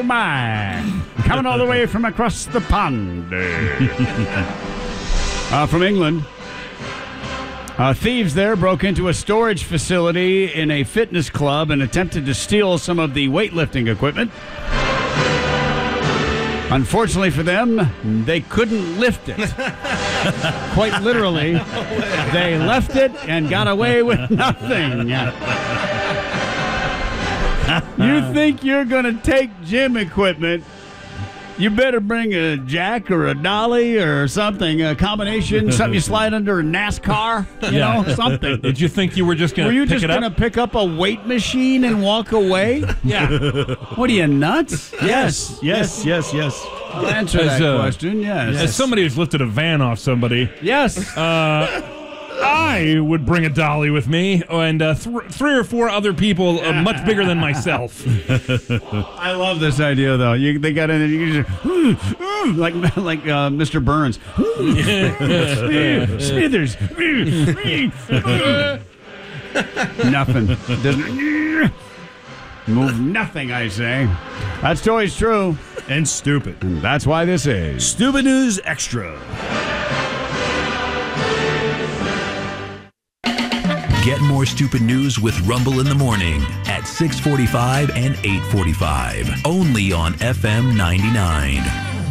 oh my. Coming all the way from across the pond. From England. Thieves there broke into a storage facility in a fitness club and attempted to steal some of the weightlifting equipment. Unfortunately for them, they couldn't lift it. Quite literally, they left it and got away with nothing. You think you're going to take gym equipment? You better bring a jack or a dolly or something, a combination, something you slide under a NASCAR, you know, something. Did you think you were just going to pick it up? Were you just going to pick up a weight machine and walk away? Yeah. What are you, nuts? Yes. I'll answer that question, yes. As somebody who's lifted a van off somebody, Yes. I would bring a dolly with me and 3 or 4 other people much bigger than myself. I love this idea, though. They got in there, you just, like Mr. Burns. Smithers. Nothing. Doesn't move nothing, I say. That's always true. And stupid. And that's why this is Stupid News Extra. Get more stupid news with Rumble in the Morning at 6:45 and 8:45. Only on FM 99.